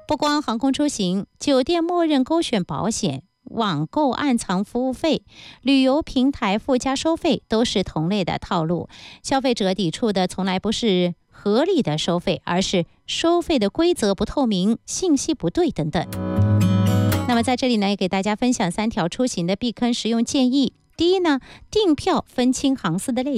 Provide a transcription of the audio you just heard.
不光航空出行，酒店默认勾选保险、网购暗藏服务费、旅游平台附加收费都是同类的套路。消费者抵触的从来不是合理的收费，而是收费的规则不透明、信息不对等等。那么在这里呢，也给大家分享3条出行的避坑实用建议。第一呢，订票分清航司的类